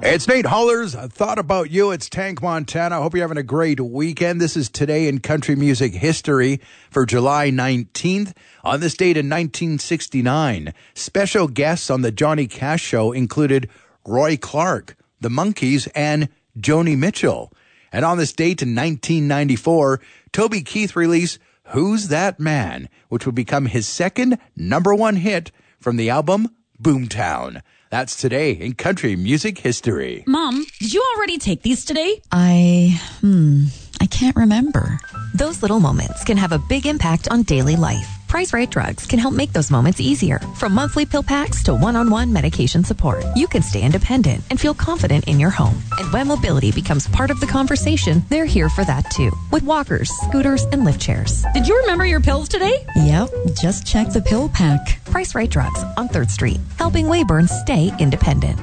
It's Nate Holler's Thought About You. It's Tank Montana. I hope you're having a great weekend. This is Today in Country Music History for July 19th. On this date in 1969, special guests on the Johnny Cash Show included Roy Clark, the Monkees, and Joni Mitchell. And on this date in 1994, Toby Keith released Who's That Man?, which would become his second number one hit from the album Boomtown. That's Today in Country Music History. Mom, did you already take these today? I can't remember. Those little moments can have a big impact on daily life. Price Right Drugs can help make those moments easier. From monthly pill packs to one-on-one medication support, you can stay independent and feel confident in your home. And when mobility becomes part of the conversation, they're here for that too. With walkers, scooters, and lift chairs. Did you remember your pills today? Yep, just check the pill pack. Price Right Drugs on 3rd Street, helping Weyburn stay independent.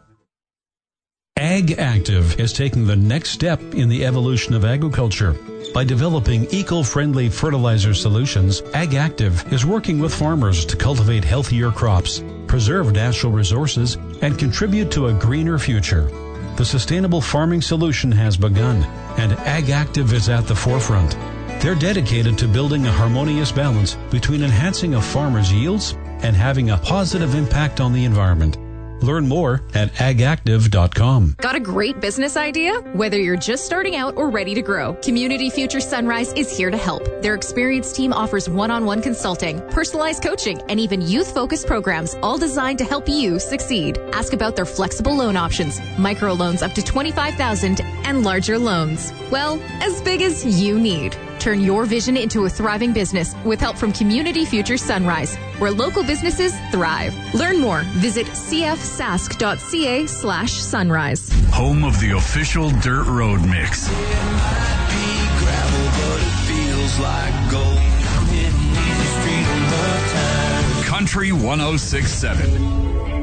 Ag Active is taking the next step in the evolution of agriculture. By developing eco-friendly fertilizer solutions, Ag Active is working with farmers to cultivate healthier crops, preserve natural resources, and contribute to a greener future. The sustainable farming solution has begun, and Ag Active is at the forefront. They're dedicated to building a harmonious balance between enhancing a farmer's yields and having a positive impact on the environment. Learn more at agactive.com. Got a great business idea? Whether you're just starting out or ready to grow, Community Future Sunrise is here to help. Their experienced team offers one-on-one consulting, personalized coaching, and even youth-focused programs, all designed to help you succeed. Ask about their flexible loan options, microloans up to $25,000, and larger loans. Well, as big as you need. Turn your vision into a thriving business with help from Community Future Sunrise, where local businesses thrive. Learn more. Visit cfsask.ca/sunrise. Home of the official Dirt Road Mix. It might be gravel, but it feels like gold. Hitting easy street on the time. Country 106.7.